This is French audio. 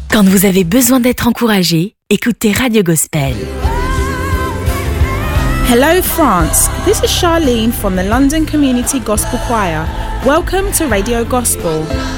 Quand vous avez besoin d'être encouragé, écoutez Radio Gospel. Hello France, this is Charlene from the London Community Gospel Choir. Welcome to Radio Gospel.